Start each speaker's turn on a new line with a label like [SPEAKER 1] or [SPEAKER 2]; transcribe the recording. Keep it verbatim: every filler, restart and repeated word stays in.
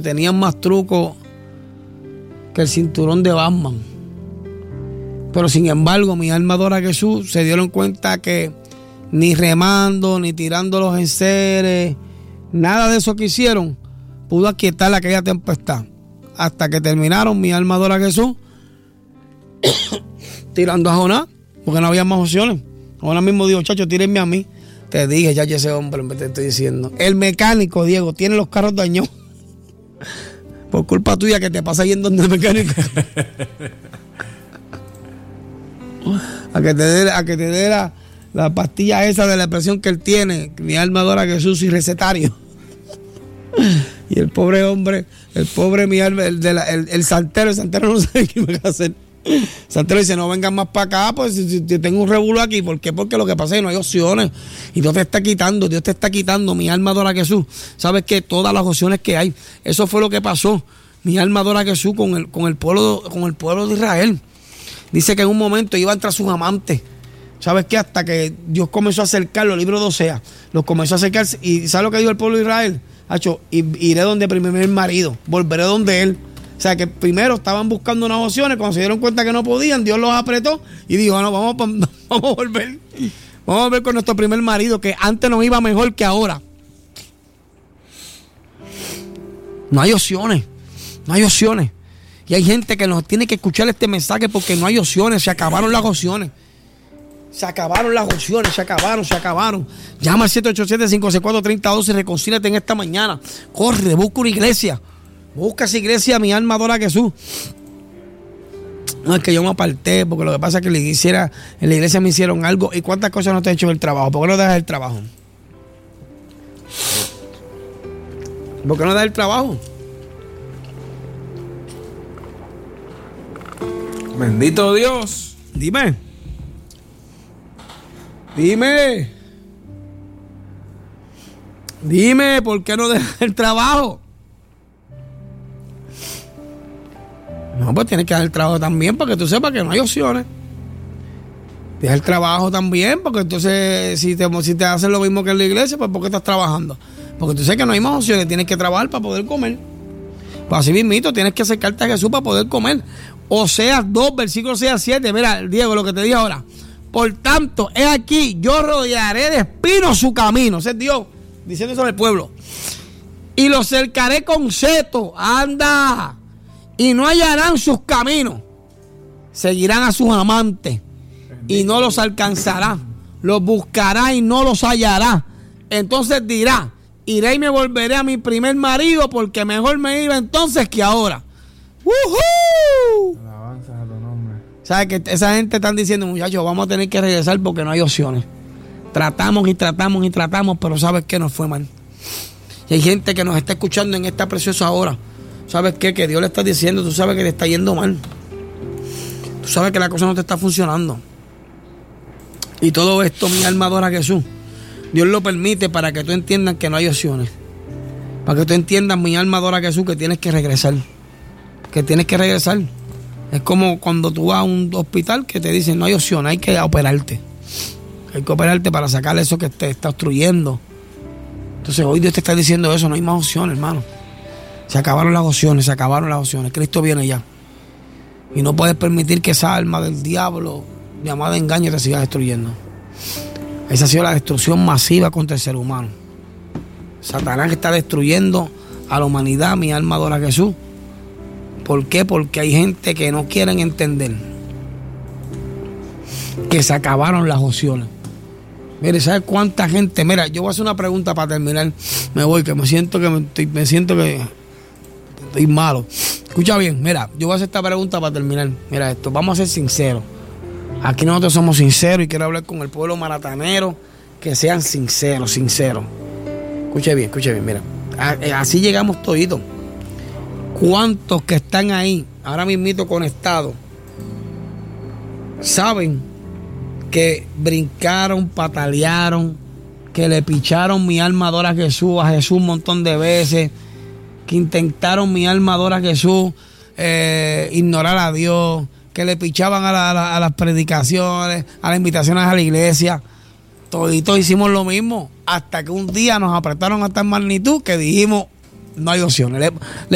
[SPEAKER 1] tenían más trucos que el cinturón de Batman. Pero sin embargo, mi alma adora a Jesús, se dieron cuenta que ni remando, ni tirando los enseres, nada de eso que hicieron, pudo aquietar aquella tempestad. Hasta que terminaron, mi alma adora a Jesús, tirando a Jonás, porque no había más opciones. Ahora mismo digo, chacho, tírenme a mí. Te dije, chacho, ese hombre, me te estoy diciendo. El mecánico, Diego, tiene los carros dañados. Por culpa tuya que te pasa yendo donde el mecánico. a que te dé, a que te dé la, la pastilla esa de la presión que él tiene. Mi alma adora a Jesús y recetario. Y el pobre hombre, el pobre mi alma, el, de la, el, el santero, el santero no sabe qué me va a hacer. El santero dice, no vengan más para acá, pues si, si, si tengo un revuelo aquí. ¿Por qué? Porque lo que pasa es que no hay opciones. Y Dios te está quitando, Dios te está quitando. Mi alma adora a Jesús. Sabes que todas las opciones que hay, eso fue lo que pasó. Mi alma adora a Jesús con el, con el pueblo, con el pueblo de Israel. Dice que en un momento iban tras sus amantes. ¿Sabes qué? Hasta que Dios comenzó a acercar los libros de Osea. Los comenzó a acercar. ¿Y sabes lo que dijo el pueblo de Israel? Hacho, iré donde primer marido, volveré donde él. O sea que primero estaban buscando unas opciones, cuando se dieron cuenta que no podían, Dios los apretó y dijo, no, vamos, vamos a volver, vamos a volver con nuestro primer marido, que antes nos iba mejor que ahora. No hay opciones, no hay opciones. Y hay gente que nos tiene que escuchar este mensaje porque no hay opciones, se acabaron las opciones. Se acabaron las opciones, se acabaron, se acabaron. Llama al siete ocho siete, cinco seis cuatro, tres cero uno dos y reconcíliate en esta mañana. Corre, busca una iglesia. Busca esa iglesia, mi alma adora a Jesús. No es que yo me aparté, porque lo que pasa es que le hiciera, en la iglesia me hicieron algo. ¿Y cuántas cosas no te he hecho en el trabajo? ¿Por qué no dejas el trabajo? ¿Por qué no das el trabajo?
[SPEAKER 2] Bendito Dios.
[SPEAKER 1] Dime. Dime. Dime, ¿por qué no dejas el trabajo? No, pues tienes que dar el trabajo también para que tú sepas que no hay opciones. Deja el trabajo también, porque entonces si te, si te hacen lo mismo que en la iglesia, pues ¿por qué estás trabajando? Porque tú sabes que no hay más opciones, tienes que trabajar para poder comer. Pues así mismito, tienes que acercarte a Jesús para poder comer. Oseas dos, versículo seis a siete. Mira, Diego, lo que te dije ahora. Por tanto, he aquí, yo rodearé de espinos su camino. Ese es Dios diciendo eso al pueblo. Y lo cercaré con seto. Anda. Y no hallarán sus caminos. Seguirán a sus amantes. Y no los alcanzará. Los buscará y no los hallará. Entonces dirá, iré y me volveré a mi primer marido, porque mejor me iba entonces que ahora. ¡Woohoo!
[SPEAKER 2] Alabanzas a tu nombre.
[SPEAKER 1] ¿Sabes que esa gente están diciendo, muchachos, vamos a tener que regresar porque no hay opciones? Tratamos y tratamos y tratamos, pero ¿sabes qué? Nos fue mal. Y hay gente que nos está escuchando en esta preciosa hora. ¿Sabes qué? Que Dios le está diciendo, tú sabes que te está yendo mal. Tú sabes que la cosa no te está funcionando. Y todo esto, mi alma adora a Jesús. Dios lo permite para que tú entiendas que no hay opciones. Para que tú entiendas, mi alma adora a Jesús, que tienes que regresar. Que tienes que regresar. Es como cuando tú vas a un hospital que te dicen, no hay opción, hay que operarte. Hay que operarte para sacar eso que te está obstruyendo. Entonces hoy Dios te está diciendo eso, no hay más opciones, hermano. Se acabaron las opciones, se acabaron las opciones. Cristo viene ya. Y no puedes permitir que esa alma del diablo, llamada engaño, te siga destruyendo. Esa ha sido la destrucción masiva contra el ser humano. Satanás está destruyendo a la humanidad. Mi alma adora a Jesús. ¿Por qué? Porque hay gente que no quieren entender que se acabaron las opciones. Mire, ¿sabes cuánta gente? Mira, yo voy a hacer una pregunta para terminar. Me voy, que me siento que me, estoy, me siento que estoy malo. Escucha bien, mira, yo voy a hacer esta pregunta para terminar. Mira esto, vamos a ser sinceros. Aquí nosotros somos sinceros y quiero hablar con el pueblo maratanero, que sean sinceros, sinceros. Escuche bien, escuche bien, mira. Así llegamos toditos. ¿Cuántos que están ahí, ahora mismito conectados, saben que brincaron, patalearon, que le picharon mi alma adora a Jesús, a Jesús un montón de veces, que intentaron mi alma adora a Jesús, eh, ignorar a Dios, que le pichaban a, la, a, la, a las predicaciones, a las invitaciones a la iglesia? Toditos hicimos lo mismo, hasta que un día nos apretaron a tal magnitud que dijimos, no hay opciones. Le, le